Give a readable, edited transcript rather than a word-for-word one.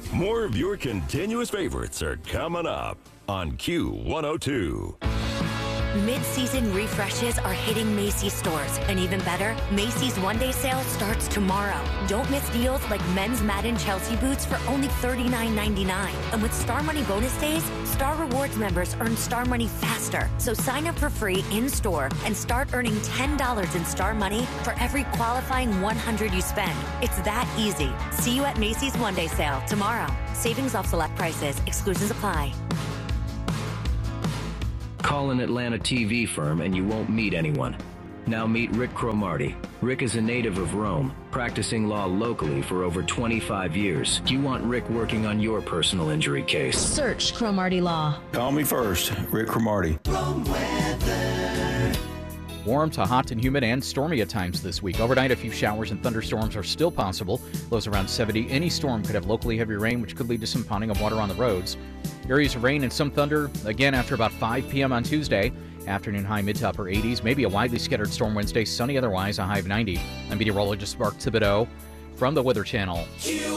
More of your continuous favorites are coming up on Q102. Mid-season refreshes are hitting Macy's stores. And even better, Macy's one-day sale starts tomorrow. Don't miss deals like men's Madden Chelsea boots for only $39.99. And with Star Money bonus days, Star Rewards members earn Star Money faster. So sign up for free in-store and start earning $10 in Star Money for every qualifying $100 you spend. It's that easy. See you at Macy's one-day sale tomorrow. Savings off select prices. Exclusions apply. Call an Atlanta TV firm and you won't meet anyone. Now meet Rick Cromartie. Rick is a native of Rome, practicing law locally for over 25 years. Do you want Rick working on your personal injury case? Search Cromartie Law. Call me first, Rick Cromartie. Warm to hot and humid and stormy at times this week. Overnight, a few showers and thunderstorms are still possible. Lows around 70. Any storm could have locally heavy rain, which could lead to some pounding of water on the roads. Areas of rain and some thunder again after about 5 p.m. on Tuesday. Afternoon high mid to upper 80s. Maybe a widely scattered storm Wednesday. Sunny otherwise, a high of 90. I'm meteorologist Mark Thibodeau from the Weather Channel.